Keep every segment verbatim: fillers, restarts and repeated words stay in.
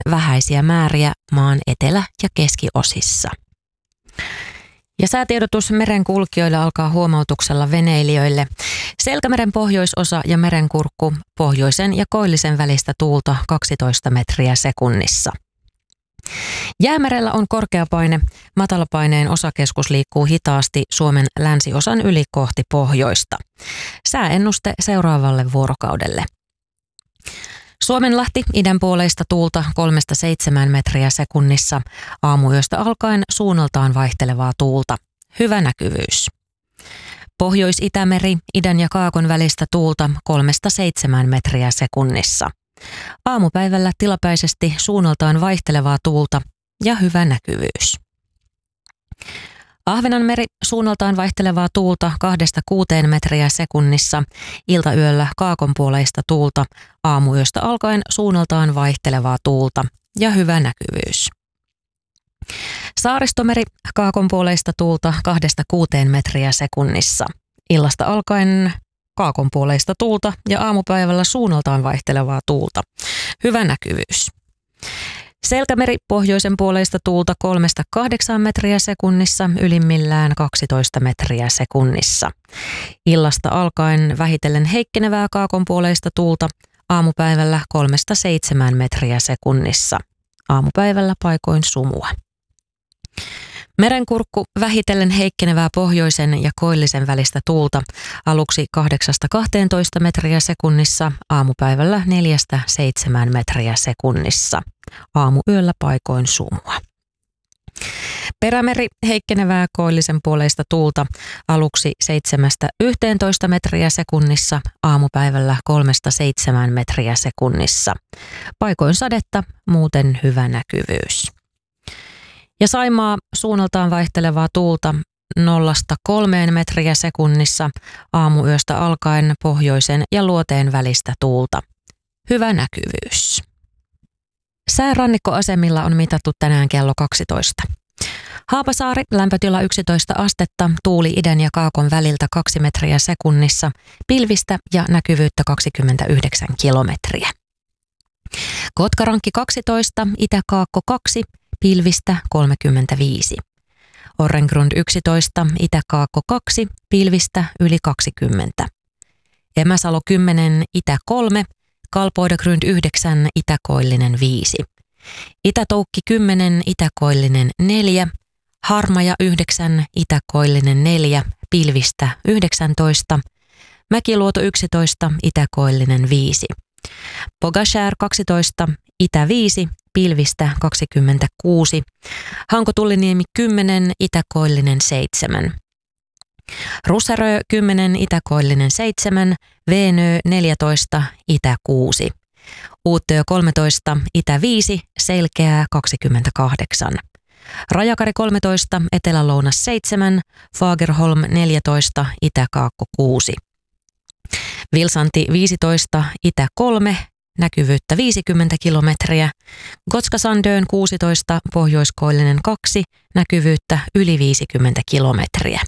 vähäisiä määriä maan etelä- ja keskiosissa. Ja säätiedotus merenkulkijoille alkaa huomautuksella veneilijöille. Selkämeren pohjoisosa ja merenkurkku, pohjoisen ja koillisen välistä tuulta kaksitoista metriä sekunnissa. Jäämerellä on korkeapaine, matalapaineen osakeskus liikkuu hitaasti Suomen länsiosan yli kohti pohjoista. Sääennuste seuraavalle vuorokaudelle. Suomenlahti idänpuoleista tuulta kolmesta seitsemään metriä sekunnissa, aamuyöstä alkaen suunnaltaan vaihtelevaa tuulta. Hyvä näkyvyys. Pohjois-Itämeri idän ja kaakon välistä tuulta kolmesta seitsemään metriä sekunnissa. Aamupäivällä tilapäisesti suunnaltaan vaihtelevaa tuulta ja hyvä näkyvyys. Ahvenanmeri suunnaltaan vaihtelevaa tuulta kahdesta kuuteen metriä sekunnissa, iltayöllä kaakonpuoleista tuulta, aamuyöstä alkaen suunnaltaan vaihtelevaa tuulta ja hyvä näkyvyys. Saaristomeri kaakonpuoleista tuulta kahdesta kuuteen metriä sekunnissa, illasta alkaen kaakonpuoleista tuulta ja aamupäivällä suunnaltaan vaihtelevaa tuulta. Hyvä näkyvyys. Selkämeri pohjoisen puoleista tuulta kolmesta kahdeksaan metriä sekunnissa, ylimmillään kaksitoista metriä sekunnissa. Illasta alkaen vähitellen heikkenevää kaakonpuoleista tuulta, aamupäivällä kolmesta seitsemään metriä sekunnissa. Aamupäivällä paikoin sumua. Merenkurkku vähitellen heikkenevää pohjoisen ja koillisen välistä tuulta, aluksi kahdeksasta kahteentoista metriä sekunnissa, aamupäivällä neljästä seitsemään metriä sekunnissa. Aamuyöllä paikoin sumua. Perämeri heikkenevää koillisen puoleista tuulta, aluksi seitsemästä yhteentoista metriä sekunnissa, aamupäivällä kolmesta seitsemään metriä sekunnissa. Paikoin sadetta, muuten hyvä näkyvyys. Ja Saimaa suunnaltaan vaihtelevaa tuulta nollasta kolmeen metriä sekunnissa, aamuyöstä alkaen pohjoisen ja luoteen välistä tuulta. Hyvä näkyvyys. Säärannikkoasemilla on mitattu tänään kello kaksitoista. Haapasaari, lämpötila yksitoista astetta, tuuli idän ja kaakon väliltä kaksi metriä sekunnissa, pilvistä ja näkyvyyttä kaksikymmentäyhdeksän kilometriä. Kotkarankki kaksitoista, itäkaakko kaksi, pilvistä kolmekymmentäviisi. Orrengrund yksitoista, itäkaakko kaksi, pilvistä yli kaksikymmentä. Emäsalo kymmenen, itä kolme, Kalpoidagrund yhdeksän, itäkoillinen viisi. Itätoukki kymmenen, itäkoillinen neljä, Harmaja yhdeksän, itäkoillinen neljä, pilvistä yhdeksäntoista. Mäkiluoto yksitoista, itäkoillinen viisi. Pogashär kaksitoista, itä viisi, pilvistä kaksikymmentäkuusi. Hanko-Tulliniemi kymmenen, itäkoillinen seitsemän. Russerö kymmenen, itäkoillinen seitsemän, Veenö neljätoista, itä kuusi. Uuttöö kolmetoista, itä viisi, selkeää kaksikymmentäkahdeksan. Rajakari kolmetoista, etelä-lounas seitsemän, Fagerholm neljätoista, itäkaakko kuusi. Vilsanti viisitoista, itä kolme, näkyvyyttä viisikymmentä kilometriä. Gotskasandön kuusitoista, pohjoiskoillinen kaksi, näkyvyyttä yli viisikymmentä kilometriä.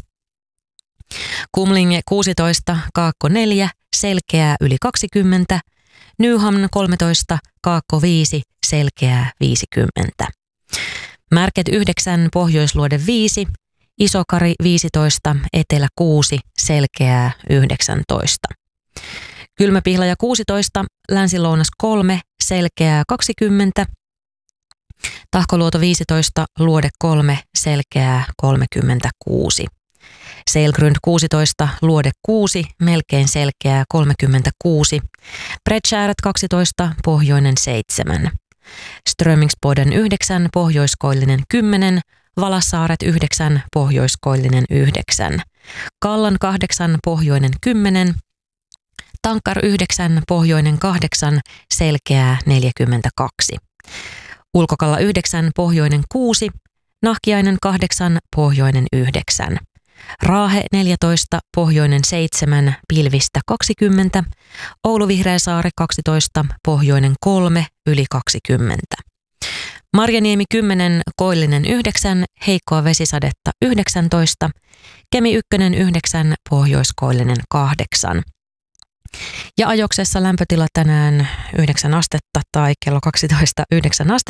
Kumlinge kuusitoista, kaakko neljä, selkeää yli kaksikymmentä. Nyhamn kolmetoista, kaakko viisi, selkeää viisikymmentä. Märket yhdeksän, pohjoisluode viisi, Isokari viisitoista, etelä kuusi, selkeää yhdeksäntoista. Kylmäpihlaja kuusitoista, länsilounas kolme, selkeää kaksikymmentä. Tahkoluoto viisitoista, luode kolme, selkeää kolmekymmentäkuusi. Seilgrund kuusitoista, luode kuusi, melkein selkeää kolmekymmentäkuusi. Bredskärät kaksitoista, pohjoinen seitsemän. Strömingsboden yhdeksän, pohjoiskoillinen kymmenen. Valassaaret yhdeksän, pohjoiskoillinen yhdeksän. Kallan kahdeksan, pohjoinen kymmenen. Tankkar yhdeksän, pohjoinen kahdeksan, selkeää neljäkymmentäkaksi. Ulkokalla yhdeksän, pohjoinen kuusi. Nahkiainen kahdeksan, pohjoinen yhdeksän. Raahe neljätoista, pohjoinen seitsemän, pilvistä kaksikymmentä. Oulu-Vihreäsaari kaksitoista, pohjoinen kolme, yli kaksikymmentä. Marjaniemi kymmenen, koillinen yhdeksän, heikkoa vesisadetta yhdeksäntoista. Kemi ykkönen yhdeksän, pohjoiskoillinen kahdeksan. Ja Ajoksessa lämpötila tänään yhdeksän astetta tai kello kaksitoista yhdeksän astetta.